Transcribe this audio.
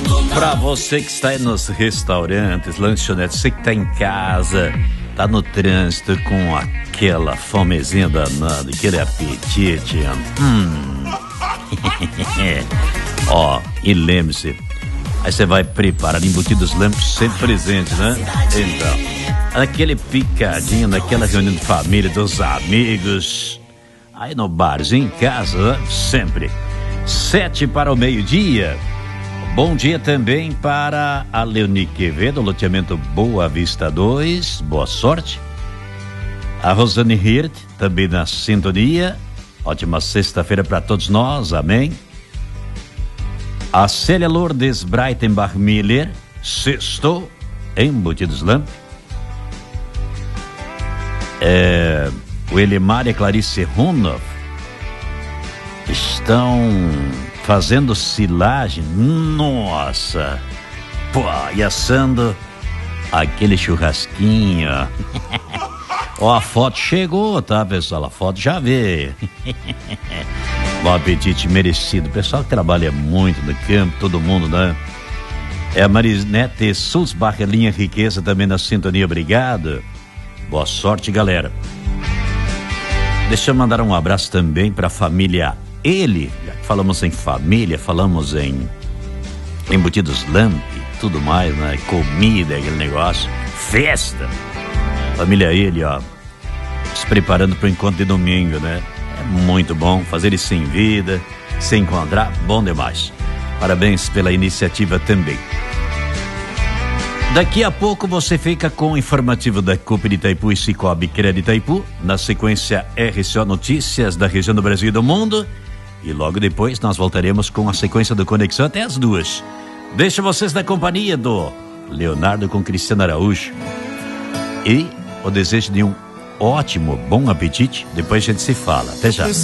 Pra você que está aí nos restaurantes, lanchonetes, você que tá em casa, tá no trânsito com aquela fomezinha danada, aquele apetite. Ó, e lembre-se, aí você vai preparar embutidos Lamps sempre presente, né? Então, aquele picadinho, naquela reunião de família, dos amigos, aí no barzinho, em casa, sempre. 7 para o meio-dia. Bom dia também para a Leoni Quevedo, loteamento Boa Vista 2, boa sorte. A Rosane Hirt, também na sintonia, ótima sexta-feira para todos nós, amém. A Célia Lourdes Breitenbach Miller, sextou, embutidos Lamp. O Elimar e a Clarice Runoff estão fazendo silagem, nossa, pô, e assando aquele churrasquinho. Ó, a foto chegou, tá, pessoal? A foto já veio. Bom apetite merecido. O pessoal que trabalha muito no campo, todo mundo, né? É a Marinete Sulzbach, linha Riqueza, também na sintonia, obrigado. Boa sorte, galera. Deixa eu mandar um abraço também para a família Ele. Já que falamos em família, falamos em embutidos Lamp, tudo mais, né? Comida, aquele negócio, festa. Família Ele, ó, se preparando para o encontro de domingo, né? É muito bom fazer isso em vida, se encontrar, bom demais. Parabéns pela iniciativa também. Daqui a pouco você fica com o informativo da Cooper Itaipu e Cicobi Crédito Itaipu. Na sequência, RCO Notícias da região do Brasil e do mundo. E logo depois nós voltaremos com a sequência do Conexão até as 2. Deixo vocês na companhia do Leonardo com Cristiano Araújo. E o desejo de um ótimo, bom apetite. Depois a gente se fala. Até já.